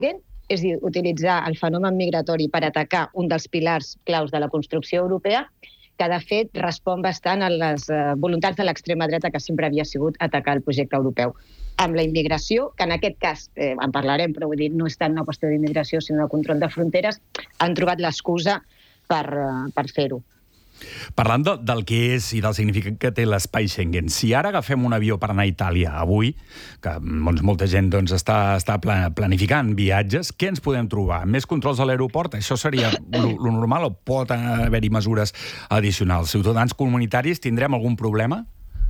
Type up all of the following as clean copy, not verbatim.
és a dir, utilitzar el fenomen migratori per atacar un dels pilars claus de la construcció europea, que de fet respon bastant a les voluntats de l'extrema dreta, que sempre havia sigut atacar el projecte europeu. Amb la immigració, que en aquest cas, en parlarem, però vull dir, no és tant una qüestió d'immigració, sinó de control de fronteres, han trobat l'excusa per fer-ho. Parlant del que és i del significat que té l'espai Schengen, si ara agafem un avió per anar a Itàlia avui, que molta gent està planificant viatges, què ens podem trobar? Més controls a l'aeroport? Això seria lo normal o pot haver-hi mesures addicionals? Ciutadans comunitaris tindrem algun problema?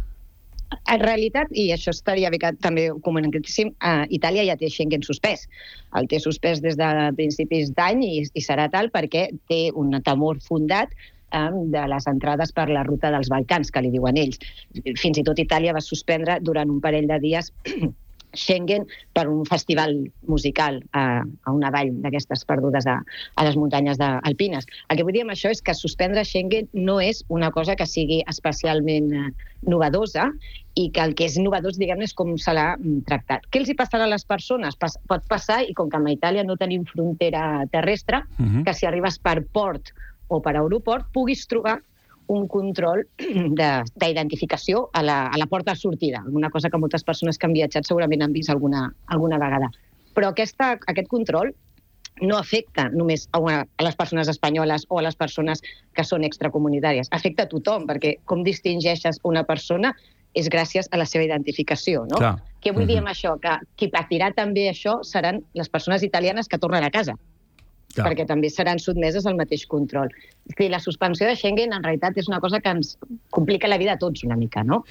En realitat, i això estaria bé que també ho comuniquéssim, Itàlia ja té Schengen suspès. El té suspès des de principis d'any i serà tal perquè té un temor fundat de les entrades per la ruta dels Balcans, que li diuen ells. Fins i tot Itàlia va suspendre durant un parell de dies Schengen per un festival musical a una vall d'aquestes perdudes a les muntanyes alpines. El que vull dir amb això és que suspendre Schengen no és una cosa que sigui especialment novedosa i que el que és novedós, diguem-ne, és com se l'ha tractat. Què els hi passarà a les persones? Pot passar, i com que a Itàlia no tenim frontera terrestre, que si arribes per port o per aeroport, puguis trobar un control d'identificació a la porta de sortida, una cosa que moltes persones que han viatjat segurament han vist alguna vegada. Però aquest control no afecta només a les persones espanyoles o a les persones que són extracomunitàries. Afecta a tothom, perquè com distingeixes una persona és gràcies a la seva identificació, no? Clar. Què vull dir amb això? Que qui patirà també això seran les persones italianes que tornen a casa. Clar. Perquè també seran sotmeses al mateix control. És dir, la suspensió de Schengen en realitat és una cosa que ens complica la vida a tots una mica, no?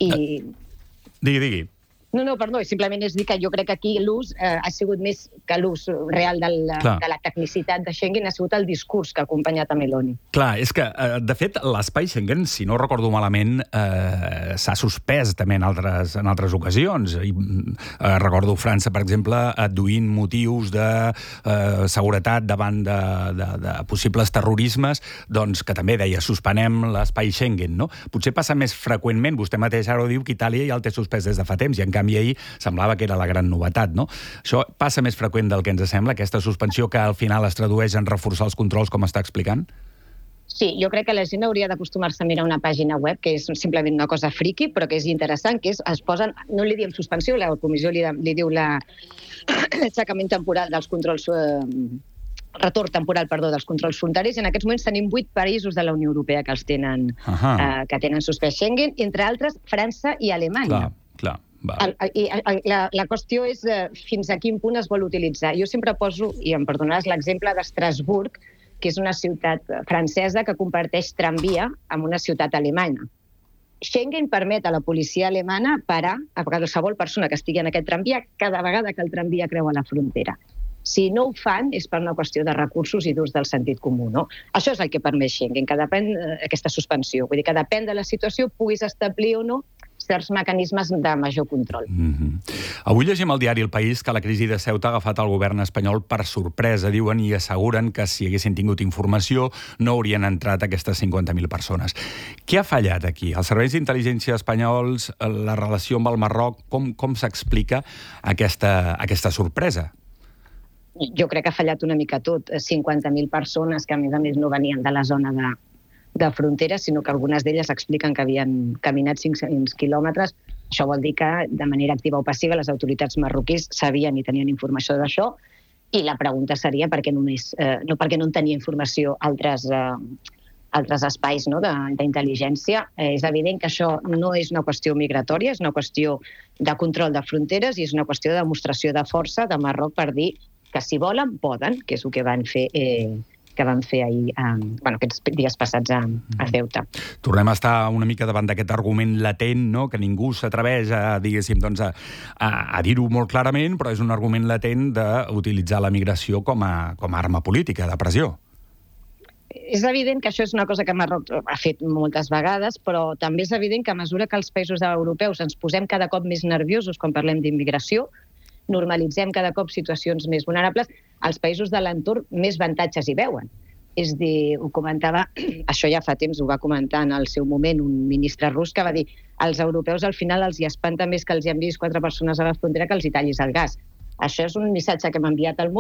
Digui. No, perdó, simplement és dir que jo crec que aquí l'ús ha sigut més que l'ús real de la tecnicitat de Schengen, ha sigut el discurs que ha acompanyat a Meloni. Clar, és que, de fet, l'espai Schengen, si no recordo malament, s'ha suspès també en altres ocasions. Recordo França, per exemple, adduint motius de seguretat davant de possibles terrorismes, doncs que també deia, suspenem l'espai Schengen, no? Potser passa més freqüentment, vostè mateix ara ho diu, que Itàlia ja el té suspès des de fa temps, i en canvi ahir semblava que era la gran novetat, no? Això passa més freqüent del que ens sembla, aquesta suspensió que al final es tradueix en reforçar els controls, com està explicant? Sí, jo crec que la gent hauria d'acostumar-se a mirar una pàgina web, que és simplement una cosa friqui, però que és interessant, que es posen, no li diem suspensió, la comissió li diu l'aixecament temporal dels controls, retorn temporal, dels controls fronterers, i en aquests moments tenim 8 països de la Unió Europea que els tenen, que tenen suspès Schengen, entre altres França i Alemanya. Clar. La qüestió és fins a quin punt es vol utilitzar. Jo sempre poso, i em perdonaràs, l'exemple d'Estrasburg, que és una ciutat francesa que comparteix tramvia amb una ciutat alemanya. Schengen permet a la policia alemana parar a qualsevol persona que estigui en aquest tramvia cada vegada que el tramvia creua la frontera. Si no ho fan és per una qüestió de recursos i d'ús del sentit comú, no? Això és el que permet Schengen, que depèn d'aquesta suspensió. Vull dir que depèn de la situació, puguis establir o no certs mecanismes de major control. Avui llegim al diari El País que la crisi de Ceuta ha agafat el govern espanyol per sorpresa, diuen, i asseguren que si haguessin tingut informació no haurien entrat aquestes 50.000 persones. Què ha fallat aquí? Els serveis d'intel·ligència espanyols, la relació amb el Marroc, com s'explica aquesta sorpresa? Jo crec que ha fallat una mica tot. 50.000 persones que, a més no venien de la zona de frontera, sinó que algunes d'elles expliquen que havien caminat 500 quilòmetres. Això vol dir que, de manera activa o passiva, les autoritats marroquís sabien i tenien informació d'això, i la pregunta seria per què no en tenia informació altres espais d'intel·ligència. És evident que això no és una qüestió migratòria, és una qüestió de control de fronteres i és una qüestió de demostració de força de Marroc per dir que si volen, poden, que és el que van fer ahir, aquests dies passats a Ceuta. Tornem a estar una mica davant d'aquest argument latent, no? Que ningú s'atreveix a dir-ho molt clarament, però és un argument latent d'utilitzar la migració com a arma política, de pressió. És evident que això és una cosa que Marroc ha fet moltes vegades, però també és evident que a mesura que els països europeus ens posem cada cop més nerviosos quan parlem d'immigració, normalitzem cada cop situacions més vulnerables, els països de l'entorn més avantatges hi veuen. És dir, ho comentava, això ja fa temps, ho va comentar en el seu moment un ministre rus que va dir als europeus al final els hi espanta més que els hi enviïs 4 persones a la frontera que els hi tallis el gas. Això és un missatge que hem enviat al món